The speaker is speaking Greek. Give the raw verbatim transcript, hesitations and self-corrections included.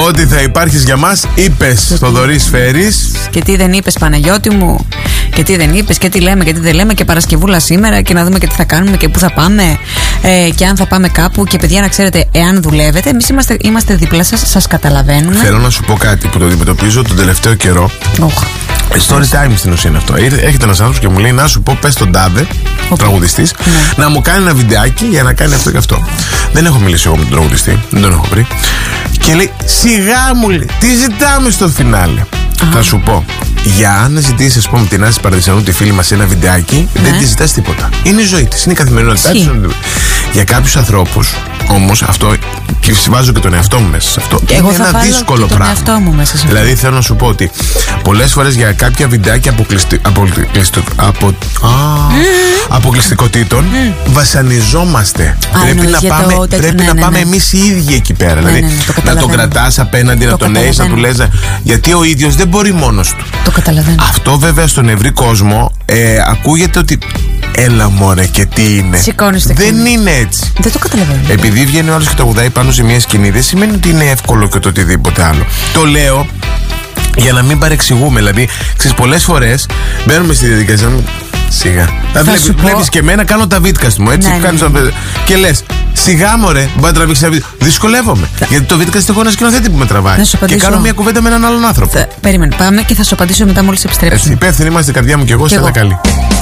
Ότι θα υπάρχεις για μας, είπες Θοδωρή Σφαίρης. Και τι δεν είπες, Παναγιώτη μου. Και τι δεν είπες, και τι λέμε και τι δεν λέμε. Και Παρασκευούλα σήμερα. Και να δούμε και τι θα κάνουμε και πού θα πάμε. Ε, και αν θα πάμε κάπου. Και παιδιά, να ξέρετε, εάν δουλεύετε, εμείς είμαστε, είμαστε δίπλα σας, σας καταλαβαίνουμε. Θέλω να σου πω κάτι που το αντιμετωπίζω τον τελευταίο καιρό. Oh. Story time στην ουσία είναι αυτό. Έρχεται ένας άνθρωπος και μου λέει: να σου πω, πες τον τάδε, ο τραγουδιστής, ναι. να μου κάνει ένα βιντεάκι για να κάνει αυτό και αυτό. Δεν έχω μιλήσει εγώ με τον τραγουδιστή, δεν τον έχω βρει. Και λέει: σιγά μου, λέει, τι ζητάμε στο φινάλε. Uh-huh. Θα σου πω, για να ζητήσει, α πούμε, την Άση Παραδεισανού, τη φίλη μας, ένα βιντεάκι, ναι. δεν τη ζητάς τίποτα. Είναι η ζωή της, είναι η καθημερινότητά της. Για κάποιους ανθρώπους, όμως, αυτό. Και βάζω και τον εαυτό μου μέσα σε αυτό. Και είναι ένα δύσκολο και πράγμα. Τον μου μέσα σε αυτό. Δηλαδή, θέλω να σου πω ότι πολλές φορές για κάποια βιντεάκια αποκλειστι... αποκλειστο... απο... Α... mm. αποκλειστικότητων mm. βασανιζόμαστε. Α, πρέπει να το, πάμε, το, πρέπει ναι, να ναι, πάμε ναι. εμείς οι ίδιοι εκεί πέρα. Ναι, δηλαδή, ναι, ναι, το να τον κρατάς απέναντι, το να τον έχεις, να του λες. Γιατί ο ίδιος δεν μπορεί μόνος του. Το καταλαβαίνω. Αυτό βέβαια στον ευρύ κόσμο ε, ακούγεται ότι. Έλα μωρέ, και τι είναι. Σηκώνεστε. Δεν είναι έτσι. Δεν το καταλαβαίνω. Επειδή βγαίνει ο άλλος και τραγουδάει πάνω σε μια σκηνή, δεν σημαίνει ότι είναι εύκολο και το οτιδήποτε άλλο. Το λέω για να μην παρεξηγούμε. Δηλαδή, ξέρεις, πολλές φορές μπαίνουμε στη διαδικασία. Σιγά. Δηλαδή, βλέπεις και εμένα, κάνω τα βίντεο μου, έτσι. Ναι, κάνεις, ναι, ναι. Και λες, σιγά μωρέ, μπορεί να τραβήξει ένα βίντεο. Δυσκολεύομαι. Ναι. Γιατί το βίντεο έχω ένα σκηνοθέτη που με τραβάει. Και κάνω μια κουβέντα με έναν άλλον άνθρωπο. Θα... Περίμενε, πάμε και θα σου απαντήσω μετά μόλις επιστρέψουμε. Έτσι, υπεύθυνοι είμαστε, η καρδιά μου και εγώ, σε ένα καλή.